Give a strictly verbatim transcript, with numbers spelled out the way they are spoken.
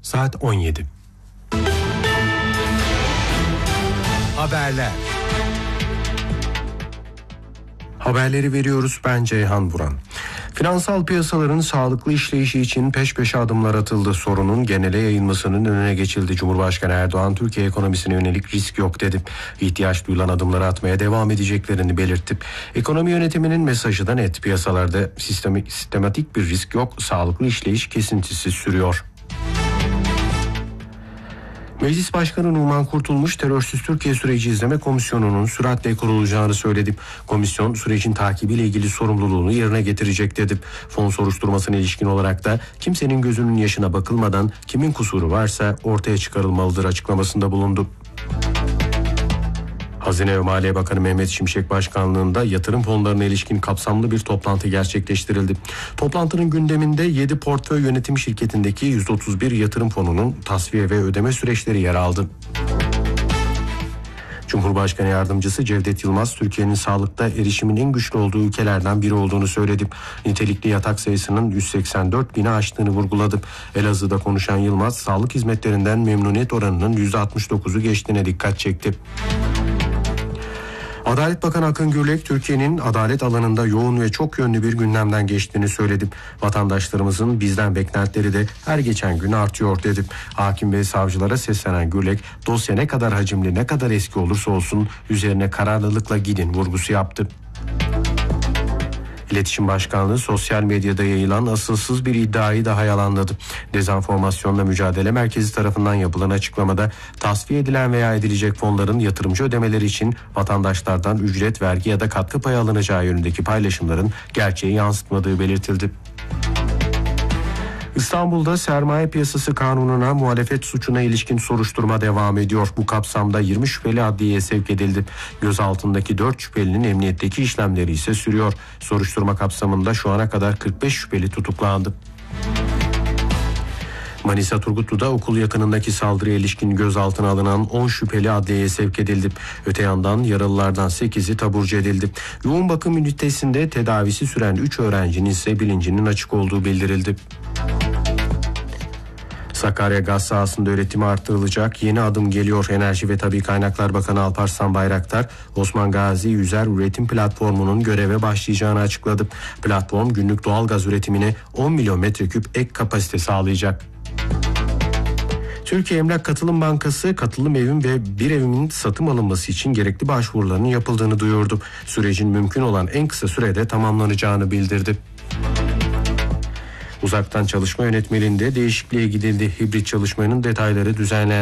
Saat on yedi. Haberler. Haberleri veriyoruz, ben Ceyhan Buran. Finansal piyasaların sağlıklı işleyişi için peş peşe adımlar atıldı. Sorunun genele yayılmasının önüne geçildi. Cumhurbaşkanı Erdoğan, Türkiye ekonomisine yönelik risk yok dedi. İhtiyaç duyulan adımları atmaya devam edeceklerini belirtti. Ekonomi yönetiminin mesajı da net. Piyasalarda sistemi, sistematik bir risk yok. Sağlıklı işleyiş kesintisiz sürüyor. Meclis Başkanı Numan Kurtulmuş, Terörsüz Türkiye Süreci İzleme Komisyonu'nun süratle kurulacağını söyledi. Komisyon sürecin takibiyle ilgili sorumluluğunu yerine getirecek dedi. Fon soruşturmasına ilişkin olarak da kimsenin gözünün yaşına bakılmadan kimin kusuru varsa ortaya çıkarılmalıdır açıklamasında bulundu. Hazine ve Maliye Bakanı Mehmet Şimşek başkanlığında yatırım fonlarına ilişkin kapsamlı bir toplantı gerçekleştirildi. Toplantının gündeminde yedi portföy yönetim şirketindeki yüz otuz bir yatırım fonunun tasfiye ve ödeme süreçleri yer aldı. Cumhurbaşkanı Yardımcısı Cevdet Yılmaz, Türkiye'nin sağlıkta erişimin en güçlü olduğu ülkelerden biri olduğunu söyledi. Nitelikli yatak sayısının yüz seksen dört bini aştığını vurguladı. Elazığ'da konuşan Yılmaz, sağlık hizmetlerinden memnuniyet oranının yüzde altmış dokuzu geçtiğine dikkat çekti. Adalet Bakanı Akın Gürlek, Türkiye'nin adalet alanında yoğun ve çok yönlü bir gündemden geçtiğini söyledi. Vatandaşlarımızın bizden beklentileri de her geçen gün artıyor dedi. Hakim ve savcılara seslenen Gürlek, dosya ne kadar hacimli, ne kadar eski olursa olsun üzerine kararlılıkla gidin vurgusu yaptı. İletişim Başkanlığı sosyal medyada yayılan asılsız bir iddiayı daha yalanladı. Dezenformasyonla Mücadele Merkezi tarafından yapılan açıklamada tasfiye edilen veya edilecek fonların yatırımcı ödemeleri için vatandaşlardan ücret, vergi ya da katkı payı alınacağı yönündeki paylaşımların gerçeği yansıtmadığı belirtildi. İstanbul'da sermaye piyasası kanununa muhalefet suçuna ilişkin soruşturma devam ediyor. Bu kapsamda yirmi şüpheli adliyeye sevk edildi. Gözaltındaki dört şüphelinin emniyetteki işlemleri ise sürüyor. Soruşturma kapsamında şu ana kadar kırk beş şüpheli tutuklandı. Manisa Turgutlu'da okul yakınındaki saldırıya ilişkin gözaltına alınan on şüpheli adliyeye sevk edildi. Öte yandan yaralılardan sekizi taburcu edildi. Yoğun bakım ünitesinde tedavisi süren üç öğrencinin ise bilincinin açık olduğu bildirildi. Sakarya gaz sahasında üretimi artırılacak, yeni adım geliyor. Enerji ve Tabii Kaynaklar Bakanı Alparslan Bayraktar, Osman Gazi Yüzer Üretim Platformu'nun göreve başlayacağını açıkladı. Platform günlük doğalgaz üretimine on milyon metreküp ek kapasite sağlayacak. Türkiye Emlak Katılım Bankası, katılım evim ve bir evimin satım alınması için gerekli başvuruların yapıldığını duyurdu. Sürecin mümkün olan en kısa sürede tamamlanacağını bildirdi. Uzaktan çalışma yönetmeliğinde değişikliğe gidildi. Hibrit çalışmanın detayları düzenlendi.